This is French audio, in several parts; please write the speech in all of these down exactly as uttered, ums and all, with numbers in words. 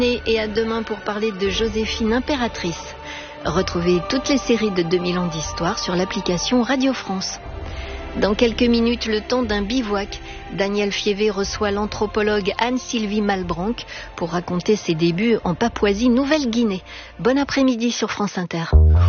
Et à demain pour parler de Joséphine Impératrice. Retrouvez toutes les séries de deux mille ans d'histoire sur l'application Radio France. Dans quelques minutes, le temps d'un bivouac. Daniel Fievé reçoit l'anthropologue Anne-Sylvie Malbranc pour raconter ses débuts en Papouasie-Nouvelle-Guinée. Bon après-midi sur France Inter.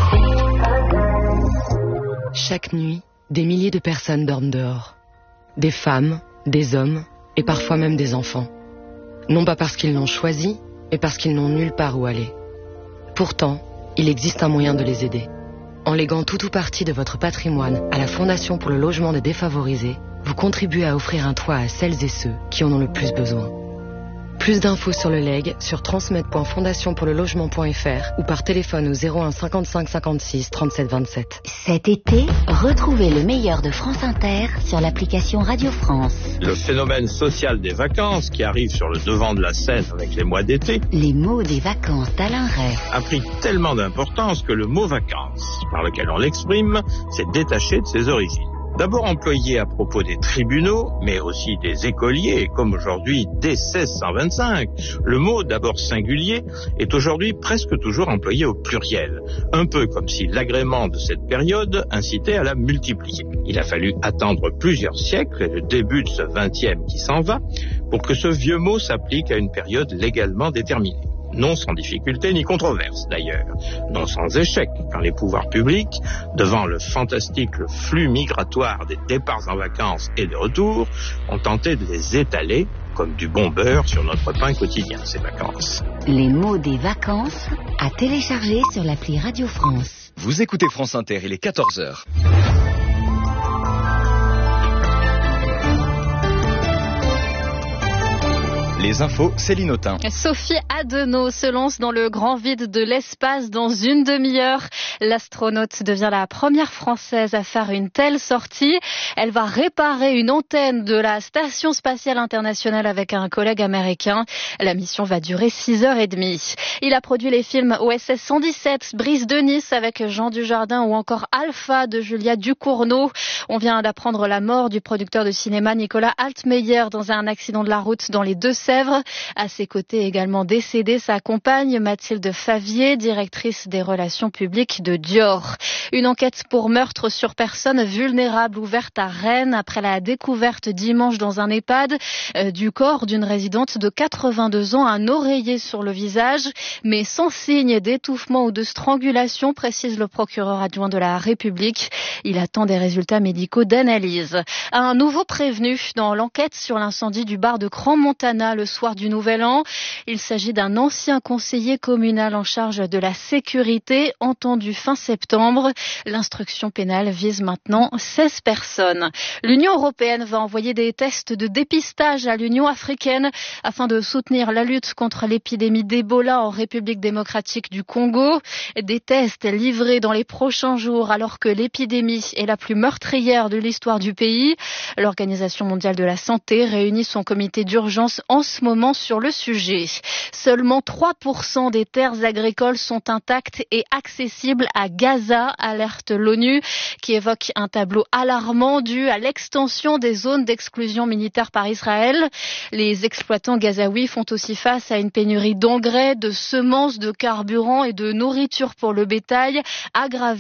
Chaque nuit, des milliers de personnes dorment dehors. Des femmes, des hommes et parfois même des enfants. Non pas parce qu'ils l'ont choisi, mais parce qu'ils n'ont nulle part où aller. Pourtant, il existe un moyen de les aider. En léguant tout ou partie de votre patrimoine à la Fondation pour le logement des défavorisés, vous contribuez à offrir un toit à celles et ceux qui en ont le plus besoin. Plus d'infos sur le leg sur transmettre point fondation pour le logement point f r ou par téléphone au zéro un cinquante-cinq cinquante-six trente-sept vingt-sept. Cet été, retrouvez le meilleur de France Inter sur l'application Radio France. Le phénomène social des vacances qui arrive sur le devant de la scène avec les mois d'été. Les mots des vacances d'Alain Ray A pris tellement d'importance que le mot vacances, par lequel on l'exprime, s'est détaché de ses origines. D'abord employé à propos des tribunaux, mais aussi des écoliers, comme aujourd'hui dès seize cent vingt-cinq, le mot d'abord singulier est aujourd'hui presque toujours employé au pluriel, un peu comme si l'agrément de cette période incitait à la multiplier. Il a fallu attendre plusieurs siècles et le début de ce vingtième qui s'en va pour que ce vieux mot s'applique à une période légalement déterminée. Non sans difficulté ni controverse d'ailleurs, non sans échec, quand les pouvoirs publics, devant le fantastique flux migratoire des départs en vacances et des retours, ont tenté de les étaler comme du bon beurre sur notre pain quotidien, ces vacances. Les mots des vacances à télécharger sur l'appli Radio France. Vous écoutez France Inter, il est quatorze heures. Les infos, Céline Autain. Sophie Adenau se lance dans le grand vide de l'espace dans une demi-heure. L'astronaute devient la première Française à faire une telle sortie. Elle va réparer une antenne de la Station spatiale internationale avec un collègue américain. La mission va durer six heures trente. Il a produit les films O S S cent dix-sept, Brise de Nice avec Jean Dujardin ou encore Alpha de Julia Ducournau. On vient d'apprendre la mort du producteur de cinéma Nicolas Altmeyer dans un accident de la route dans les Deux-Sèvres. À ses côtés également décédée sa compagne Mathilde Favier, directrice des relations publiques de Dior. Une enquête pour meurtre sur personne vulnérable ouverte à Rennes après la découverte dimanche dans un EHPAD euh, du corps d'une résidente de quatre-vingt-deux ans, un oreiller sur le visage, mais sans signe d'étouffement ou de strangulation, précise le procureur adjoint de la République. Il attend des résultats médicaux d'analyse. Un nouveau prévenu dans l'enquête sur l'incendie du bar de Crans-Montana le soir du Nouvel An. Il s'agit d'un ancien conseiller communal en charge de la sécurité, entendu fin septembre. L'instruction pénale vise maintenant seize personnes. L'Union européenne va envoyer des tests de dépistage à l'Union africaine afin de soutenir la lutte contre l'épidémie d'Ebola en République démocratique du Congo. Des tests livrés dans les prochains jours alors que l'épidémie est la plus meurtrière de l'histoire du pays. L'Organisation mondiale de la santé réunit son comité d'urgence en ce moment sur le sujet. Seulement trois pour cent des terres agricoles sont intactes et accessibles à Gaza, alerte l'ONU, qui évoque un tableau alarmant dû à l'extension des zones d'exclusion militaire par Israël. Les exploitants gazaouis font aussi face à une pénurie d'engrais, de semences, de carburant et de nourriture pour le bétail, aggravée